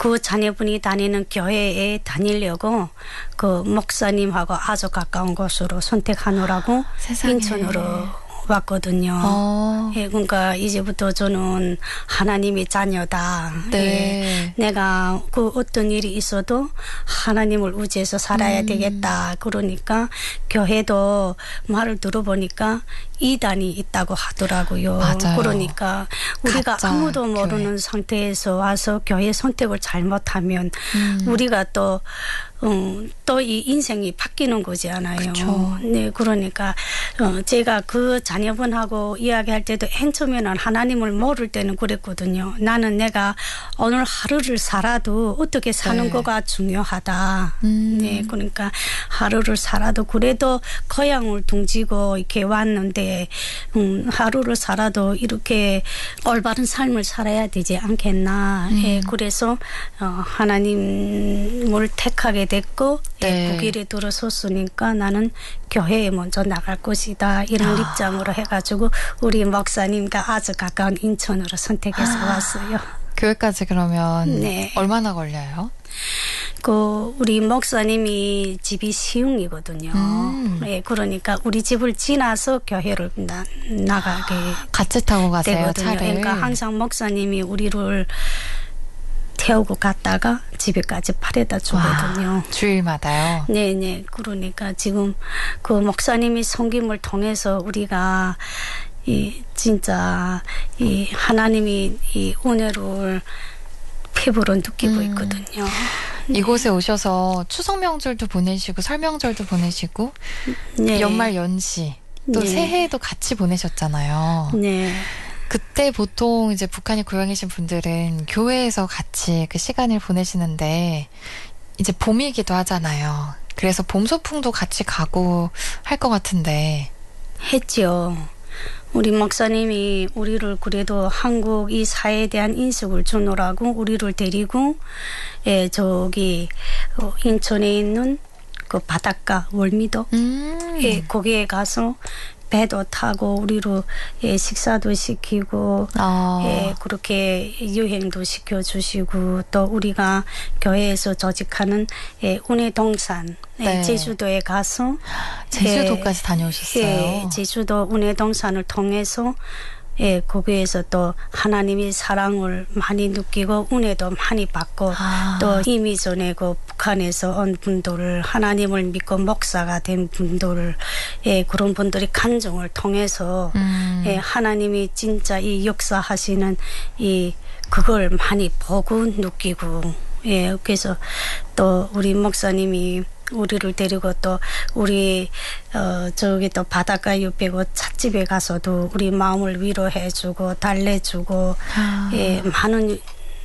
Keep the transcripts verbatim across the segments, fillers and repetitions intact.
그 자녀분이 다니는 교회에 다니려고 그 목사님하고 아주 가까운 곳으로 선택하느라고 세상에. 인천으로 왔거든요. 어. 예, 그러니까 이제부터 저는 하나님의 자녀다. 네. 예, 내가 그 어떤 일이 있어도 하나님을 의지해서 살아야 음. 되겠다. 그러니까 교회도 말을 들어보니까 이단이 있다고 하더라고요. 맞아요. 그러니까 우리가 가짜 아무도 모르는 교회. 상태에서 와서 교회 선택을 잘못하면 음. 우리가 또 음, 또 이 인생이 바뀌는 거잖아요. 그쵸. 네, 그러니까 어, 제가 그 자녀분하고 이야기할 때도 맨 처음에는 하나님을 모를 때는 그랬거든요. 나는 내가 오늘 하루를 살아도 어떻게 사는 네. 거가 중요하다. 음. 네, 그러니까 하루를 살아도 그래도 고향을 둥지고 이렇게 왔는데 음, 하루를 살아도 이렇게 올바른 삶을 살아야 되지 않겠나. 음. 예, 그래서 어, 하나님을 택하게 됐고 네. 예, 그 길에 들어섰으니까 나는 교회에 먼저 나갈 것이다. 이런 아. 입장으로 해가지고 우리 목사님과 아주 가까운 인천으로 선택해서 아. 왔어요. 교회까지 그러면 네. 얼마나 걸려요? 그 우리 목사님이 집이 시흥이거든요. 음. 예, 그러니까 우리 집을 지나서 교회를 나, 나가게 같이 타고 가세요, 되거든요. 차를. 그러니까 항상 목사님이 우리를 태우고 갔다가 집에까지 바래다 주거든요. 와, 주일마다요? 네네. 그러니까 지금 그 목사님이 섬김을 통해서 우리가 이 진짜 이 하나님이 이 은혜를 피부로 느끼고 음. 있거든요. 이곳에 오셔서 추석 명절도 보내시고 설 명절도 보내시고 네. 연말 연시 또 네. 새해도 같이 보내셨잖아요. 네. 그때 보통 이제 북한에 고향이신 분들은 교회에서 같이 그 시간을 보내시는데 이제 봄이기도 하잖아요. 그래서 봄 소풍도 같이 가고 할 것 같은데. 했죠. 우리 목사님이 우리를 그래도 한국 이 사회에 대한 인식을 주느라고 우리를 데리고 예, 저기 어, 인천에 있는 그 바닷가 월미도 음. 예, 거기에 가서 배도 타고 우리로 예, 식사도 시키고 어. 예, 그렇게 여행도 시켜주시고 또 우리가 교회에서 조직하는 예, 운해동산 네. 예, 제주도에 가서 제주도까지 예, 다녀오셨어요. 예, 제주도 운해동산을 통해서 예, 거기에서 또 하나님의 사랑을 많이 느끼고 은혜도 많이 받고 아. 또 이미 전에 그 북한에서 온 분들을 하나님을 믿고 목사가 된 분들을 예, 그런 분들이 간증을 통해서 음. 예, 하나님이 진짜 이 역사하시는 이 그걸 많이 보고 느끼고 예, 그래서 또 우리 목사님이 우리를 데리고 또 우리 어 저기 또 바닷가 옆에 그 찻집에 가서도 우리 마음을 위로해주고 달래주고 아. 예 많은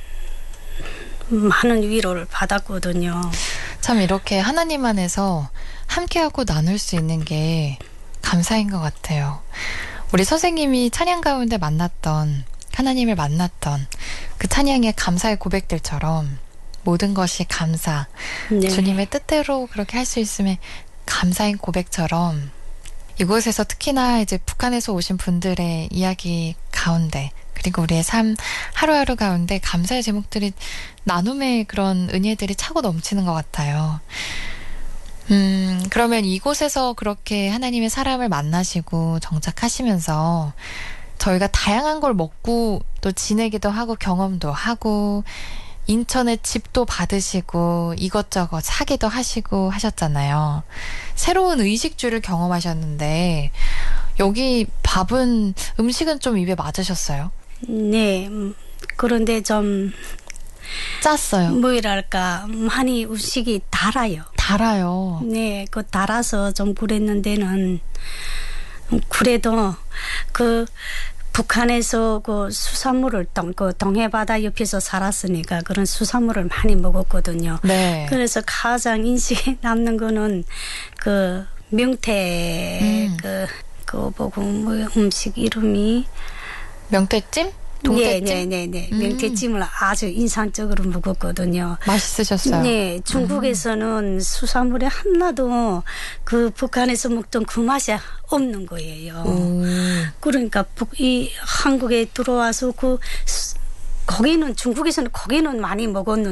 많은 위로를 받았거든요. 참 이렇게 하나님 안에서 함께하고 나눌 수 있는 게 감사인 것 같아요. 우리 선생님이 찬양 가운데 만났던 하나님을 만났던 그 찬양의 감사의 고백들처럼 모든 것이 감사, 네. 주님의 뜻대로 그렇게 할 수 있음에 감사인 고백처럼 이곳에서 특히나 이제 북한에서 오신 분들의 이야기 가운데 그리고 우리의 삶 하루하루 가운데 감사의 제목들이 나눔의 그런 은혜들이 차고 넘치는 것 같아요. 음, 그러면 이곳에서 그렇게 하나님의 사람을 만나시고 정착하시면서 저희가 다양한 걸 먹고 또 지내기도 하고 경험도 하고 인천에 집도 받으시고 이것저것 사기도 하시고 하셨잖아요. 새로운 의식주를 경험하셨는데 여기 밥은 음식은 좀 입에 맞으셨어요? 네. 음, 그런데 좀 짰어요. 뭐랄까 많이 음식이 달아요. 달아요. 네, 그 달아서 좀 그랬는데는 그래도 그 북한에서 그 수산물을 동, 그 동해바다 옆에서 살았으니까 그런 수산물을 많이 먹었거든요. 네. 그래서 가장 인식에 남는 거는 그 명태 음. 그 그거 보고 뭐 음식 이름이 명태찜? 동태찜? 네네네네. 음. 명태찜을 아주 인상적으로 먹었거든요. 맛있으셨어요? 네, 중국에서는 음. 수산물에 하나도 그 북한에서 먹던 그 맛이 없는 거예요. 음. 그러니까 북, 이 한국에 들어와서 그 거기는 중국에서는 고기는 많이 먹었는데